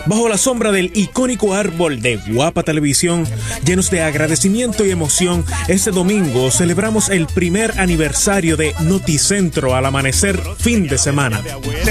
Bajo la sombra del icónico árbol de Guapa Televisión, llenos de agradecimiento y emoción, este domingo celebramos el primer aniversario de Noticentro al amanecer fin de semana.